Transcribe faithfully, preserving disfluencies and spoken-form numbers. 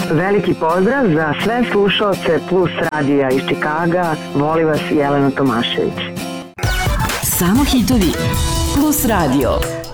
Veliki pozdrav za sve slušaoce Plus radija iz Čikaga. Voli vas Jelena Tomašević. Samo hitovi. Plus radio.